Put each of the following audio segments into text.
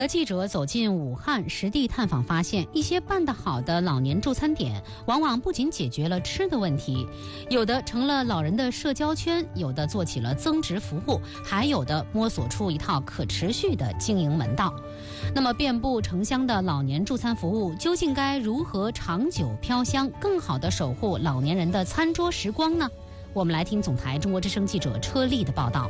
记者走进武汉实地探访，发现一些办得好的老年助餐点，往往不仅解决了吃的问题，有的成了老人的社交圈，有的做起了增值服务，还有的摸索出一套可持续的经营门道。那么遍布城乡的老年助餐服务究竟该如何长久飘香，更好地守护老年人的餐桌时光呢？我们来听总台中国之声记者车丽的报道。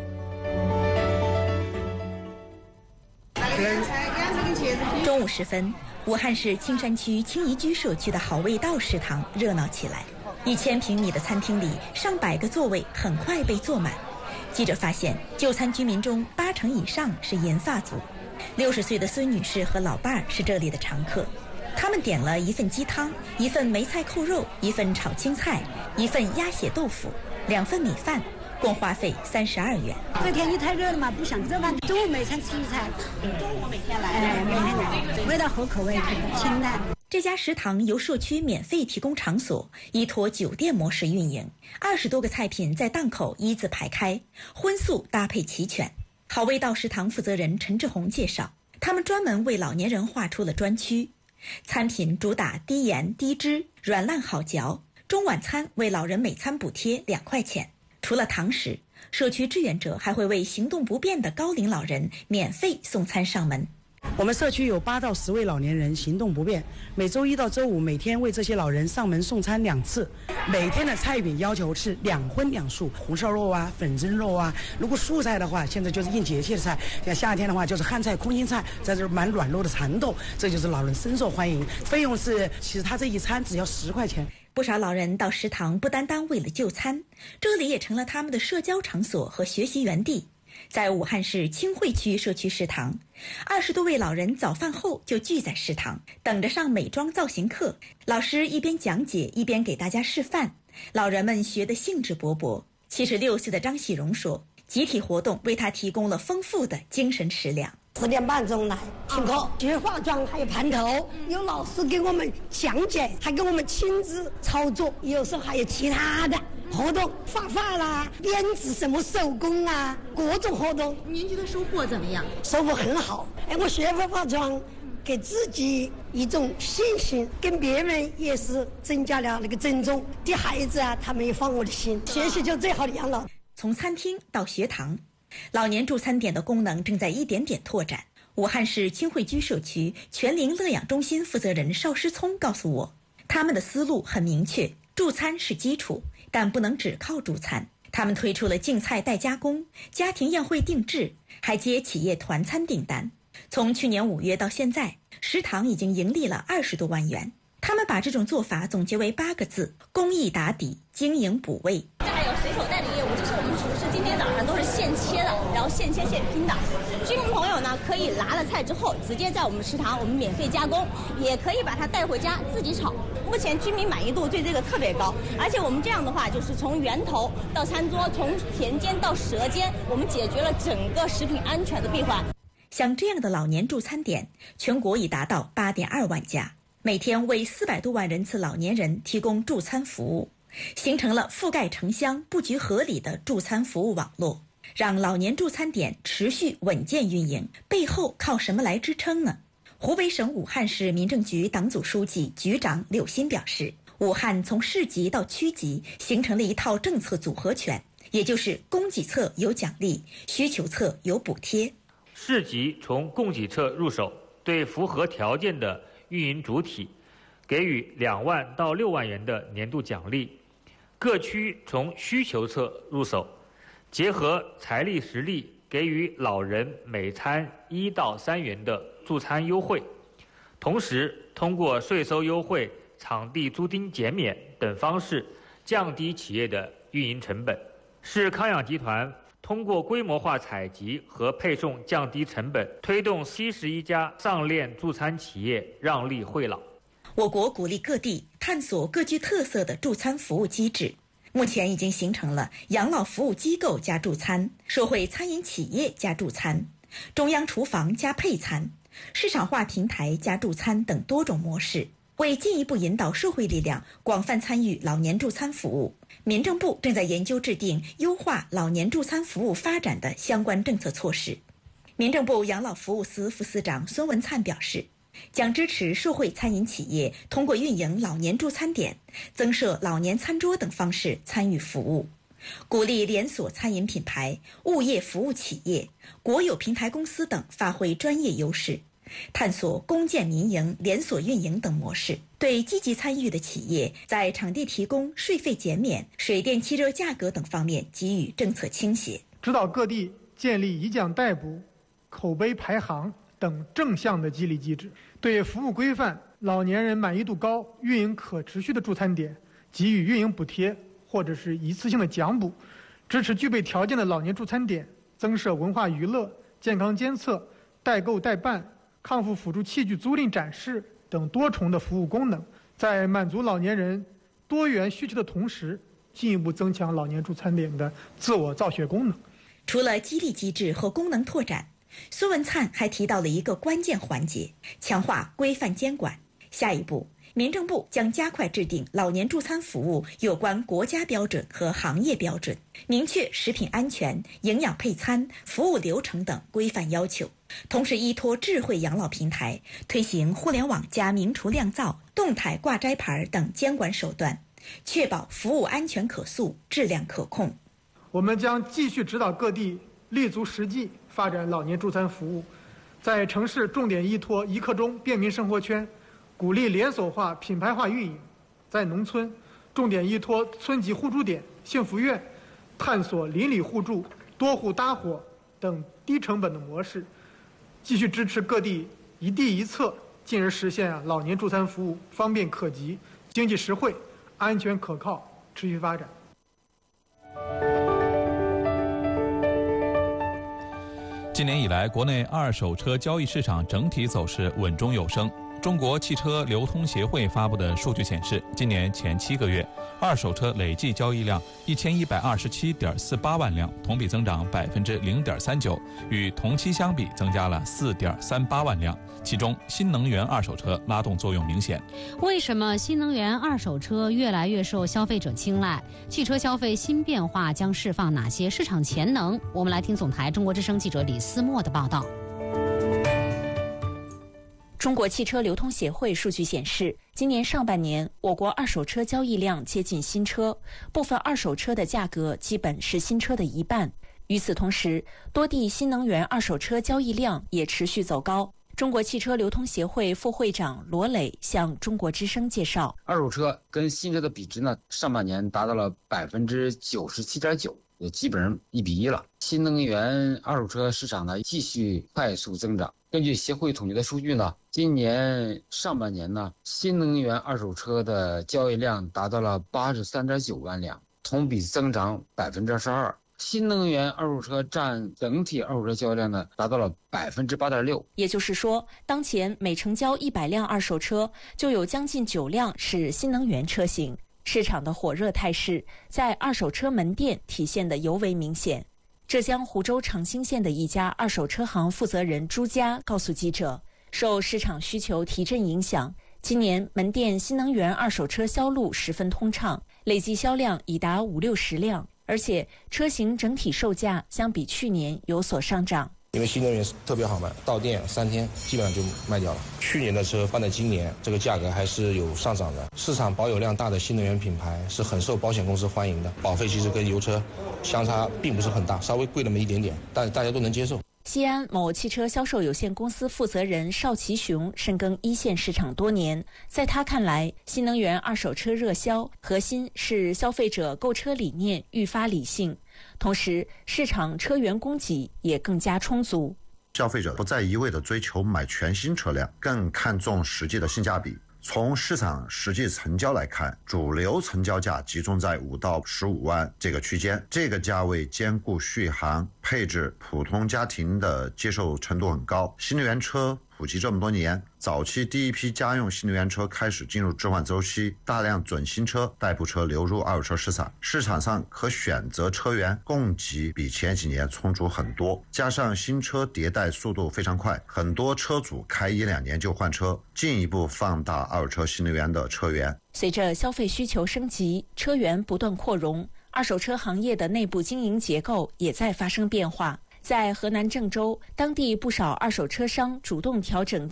中午时分，武汉市青山区青宜居社区的好味道食堂热闹起来。1000平米的餐厅里，上百个座位很快被坐满。记者发现，就餐居民中80%以上是银发族，60岁的孙女士和老伴儿是这里的常客。他们点了一份鸡汤，一份梅菜扣肉，一份炒青菜，一份鸭血豆腐，2份米饭，共花费32元。 这天气太热了嘛，不想做饭，中午每餐吃一餐。中午每天来，每天来，味道合口味，清淡。 这家食堂由社区免费提供场所，依托酒店模式运营，20多个菜品在档口一字排开，荤素搭配齐全。好味道食堂负责人陈志红介绍，他们专门为老年人划出了专区，餐品主打低盐低脂，软烂好嚼。中晚餐为老人每餐补贴2块钱。除了堂食，社区志愿者还会为行动不便的高龄老人免费送餐上门。 我们社区有8到10位老年人行动不便，每周1到周5每天为这些老人上门送餐2次。每天的菜品要求是2荤2素，红烧肉啊、粉蒸肉啊。如果素菜的话，现在就是应节气的菜，像夏天的话就是汉菜、空心菜，在这蛮软糯的蚕豆，这就是老人深受欢迎。费用是，其实他这一餐只要10块钱。 不少老人到食堂不单单为了就餐，这里也成了他们的社交场所和学习园地。在武汉市清惠区社区食堂，20多位老人早饭后就聚在食堂，等着上美妆造型课。老师一边讲解一边给大家示范，老人们学得兴致勃勃。76岁的张喜荣说，集体活动为他提供了丰富的精神食粮。 10点半钟来听课，学化妆，还有盘头，有老师给我们讲解，还给我们亲自操作。有时候还有其他的活动，画画啦、编织什么手工啊，各种活动。 您觉得收获怎么样？ 收获很好。我学会化妆，给自己一种信心，跟别人也是增加了那个尊重。对孩子啊，他们也放我的心，学习就最好的养老。 从餐厅到学堂，老年助餐点的功能正在一点点拓展。武汉市清惠居社区全龄乐养中心负责人邵诗聪告诉我，他们的思路很明确，助餐是基础，但不能只靠助餐。他们推出了净菜代加工、家庭宴会定制，还接企业团餐订单。从去年5月到现在，食堂已经盈利了20多万元。他们把这种做法总结为8个字：公益打底，经营补位。 这还有随手带的业务，这是我们厨师今天早上都是现切的，然后现切现拼的。居民朋友呢，可以拿了菜之后直接在我们食堂我们免费加工，也可以把它带回家自己炒。目前居民满意度对这个特别高，而且我们这样的话，就是从源头到餐桌，从田间到舌尖，我们解决了整个食品安全的闭环。 像这样的老年助餐点，全国已达到8.2万家，每天为400多万人次老年人提供助餐服务，形成了覆盖城乡、布局合理的助餐服务网络，让老年助餐点持续稳健运营。背后靠什么来支撑呢？湖北省武汉市民政局党组书记、局长柳鑫表示，武汉从市级到区级形成了一套政策组合拳，也就是供给侧有奖励，需求侧有补贴。 市级从供给侧入手，对符合条件的运营主体给予2万到6万元的年度奖励；各区从需求侧入手，结合财力实力给予老人每餐1到3元的助餐优惠，同时通过税收优惠、场地租金减免等方式降低企业的运营成本。市康养集团通过规模化采集和配送降低成本，推动71家上链助餐企业让利惠老。 我国鼓励各地探索各具特色的助餐服务机制，目前已经形成了养老服务机构加助餐、社会餐饮企业加助餐、中央厨房加配餐、市场化平台加助餐等多种模式。为进一步引导社会力量广泛参与老年助餐服务，民政部正在研究制定优化老年助餐服务发展的相关政策措施。 民政部养老服务司副司长孙文灿表示，将支持社会餐饮企业通过运营老年助餐点、增设老年餐桌等方式参与服务，鼓励连锁餐饮品牌、物业服务企业、国有平台公司等发挥专业优势，探索公建民营、连锁运营等模式。对积极参与的企业，在场地提供、税费减免、水电气热价格等方面给予政策倾斜， 指导各地建立以奖代补、口碑排行等正向的激励机制，对服务规范、老年人满意度高、运营可持续的助餐点给予运营补贴或者是一次性的奖补，支持具备条件的老年助餐点增设文化娱乐、健康监测、代购代办、康复辅助器具租赁展示等多重的服务功能，在满足老年人多元需求的同时，进一步增强老年助餐点的自我造血功能。 除了激励机制和功能拓展，孙文灿还提到了一个关键环节：强化规范监管。下一步，民政部将加快制定老年助餐服务有关国家标准和行业标准，明确食品安全、营养配餐、服务流程等规范要求。同时，依托智慧养老平台，推行互联网加明厨亮灶、动态挂摘牌等监管手段，确保服务安全可溯、质量可控。 我们将继续指导各地立足实际发展老年助餐服务，在城市重点依托一刻钟便民生活圈，鼓励连锁化、品牌化运营；在农村重点依托村级互助点、幸福院，探索邻里互助、多户搭伙等低成本的模式，继续支持各地一地一策，进而实现老年助餐服务方便可及、经济实惠、安全可靠、持续发展。 今年以来，国内二手车交易市场整体走势稳中有升。中国汽车流通协会发布的数据显示，今年前7个月，二手车累计交易量1127.48万辆，同比增长0.39%，与同期相比增加了4.38万辆。其中，新能源二手车拉动作用明显。 为什么新能源二手车越来越受消费者青睐？汽车消费新变化将释放哪些市场潜能？我们来听总台中国之声记者李思墨的报道。 中国汽车流通协会数据显示，今年上半年，我国二手车交易量接近新车，部分二手车的价格基本是新车的一半。与此同时，多地新能源二手车交易量也持续走高。中国汽车流通协会副会长罗磊向中国之声介绍， 二手车跟新车的比值呢，上半年达到了97.9%，也基本上1比1了。新能源二手车市场呢继续快速增长。根据协会统计的数据呢，今年上半年呢，新能源二手车的交易量达到了83.9万辆，同比增长22%。新能源二手车占整体二手车交易量呢，达到了8.6%。 也就是说，当前每成交100辆二手车，就有将近9辆是新能源车型。市场的火热态势在二手车门店体现得尤为明显。浙江湖州长兴县的一家二手车行负责人朱佳告诉记者，受市场需求提振影响，今年门店新能源二手车销路十分通畅，累计销量已达50-60辆，而且车型整体售价相比去年有所上涨。 因为新能源特别好卖，到店3天基本上就卖掉了。去年的车放在今年，这个价格还是有上涨的。市场保有量大的新能源品牌是很受保险公司欢迎的，保费其实跟油车相差并不是很大，稍微贵那么一点点，但大家都能接受。 西安某汽车销售有限公司负责人邵其雄深耕一线市场多年，在他看来，新能源二手车热销核心是消费者购车理念愈发理性，同时市场车源供给也更加充足。 消费者不再一味地追求买全新车辆，更看重实际的性价比。从市场实际成交来看，主流成交价集中在5到15万这个区间，这个价位兼顾续航、配置，普通家庭的接受程度很高。新能源车普及这么多年，早期第一批家用新能源车开始进入置换周期，大量准新车、代步车流入二手车市场，市场上可选择车源供给比前几年充足很多，加上新车迭代速度非常快，很多车主开1-2年就换车，进一步放大二手车新能源的车源。 随着消费需求升级，车源不断扩容，二手车行业的内部经营结构也在发生变化。 在河南郑州，当地不少二手车商主动调整